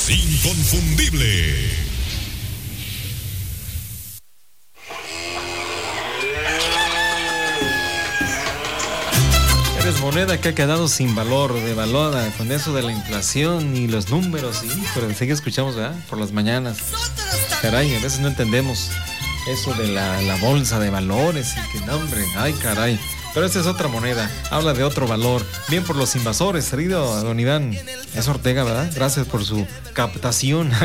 inconfundible. Eres moneda que ha quedado sin valor, devaluada con eso de la inflación y los números, sí, pero sí que escuchamos, ¿verdad? Por las mañanas. Caray, a veces no entendemos eso de la bolsa de valores y que nombre, ay caray. Pero esa es otra moneda, habla de otro valor. Bien por los invasores, querido don Iván. Es Ortega, ¿verdad? Gracias por su captación.